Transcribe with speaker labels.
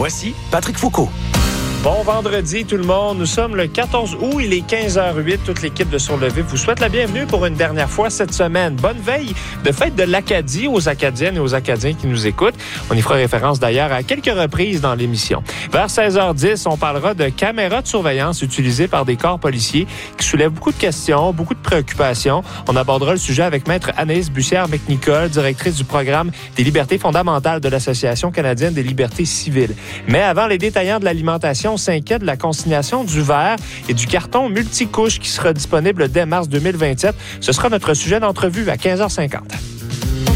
Speaker 1: Voici Patrick Foucault.
Speaker 2: Bon vendredi tout le monde, nous sommes le 14 août, il est 15h08, toute l'équipe de Sur le Vif vous souhaite la bienvenue pour une dernière fois cette semaine. Bonne veille de fête de l'Acadie aux Acadiennes et aux Acadiens qui nous écoutent. On y fera référence d'ailleurs à quelques reprises dans l'émission. Vers 16h10, on parlera de caméras de surveillance utilisées par des corps policiers qui soulèvent beaucoup de questions, beaucoup de préoccupations. On abordera le sujet avec Maître Anaïs Bussière-McNicol, directrice du programme des libertés fondamentales de l'Association canadienne des libertés civiles. Mais avant, les détaillants de l'alimentation s'inquiètent de la consignation du verre et du carton multicouche qui sera disponible dès mars 2027. Ce sera notre sujet d'entrevue à 15h50.